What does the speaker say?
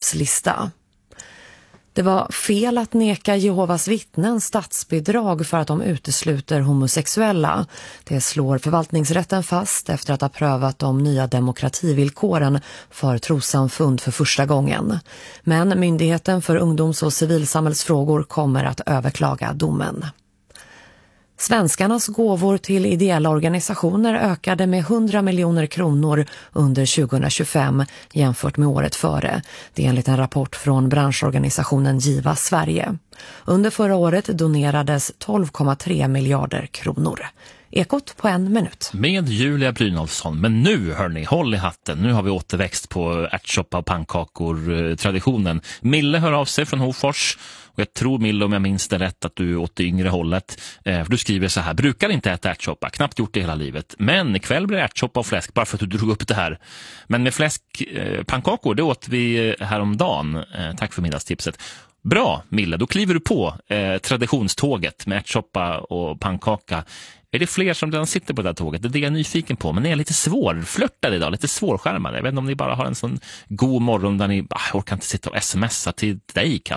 dödslista. Det var fel att neka Jehovas vittnen statsbidrag för att de utesluter homosexuella. Det slår förvaltningsrätten fast efter att ha prövat de nya demokrativillkoren för trossamfund för första gången. Men Myndigheten för ungdoms- och civilsamhällsfrågor kommer att överklaga domen. Svenskarnas gåvor till ideella organisationer ökade med 100 miljoner kronor under 2025 jämfört med året före. Det är enligt en rapport från branschorganisationen Giva Sverige. Under förra året donerades 12,3 miljarder kronor. Ekot på 1 minut. Med Julia Brynolfsson. Men nu, hörni, håll i hatten. Nu har vi återväxt på ärtsoppa och pannkakor-traditionen. Mille hör av sig från Hofors. Och jag tror, Mille, om jag minns det rätt, att du är åt det yngre hållet. För du skriver så här: brukar inte äta ärtsoppa, knappt gjort det hela livet. Men ikväll blir det ärtsoppa och fläsk, bara för att du drog upp det här. Men med pannkakor, det åt vi häromdagen. Tack för middagstipset. Bra, Mille, då kliver du på traditionståget med ärtsoppa och pannkaka. Är det fler som redan sitter på det här tåget? Det är det jag är nyfiken på. Men ni är lite svårflörtade idag, lite svårskärmade. Jag vet inte om ni bara har en sån god morgon där ni orkar inte sitta och smsa till dig, Katt.